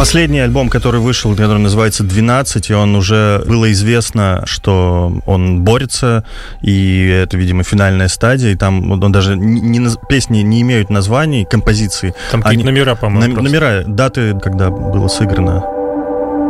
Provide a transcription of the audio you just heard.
Последний альбом, который вышел, который называется «12», и он уже было известно, что он борется, и это, видимо, финальная стадия, и там он даже песни не имеют названий, композиции. Там какие-то номера, по-моему. Номера, даты, когда было сыграно.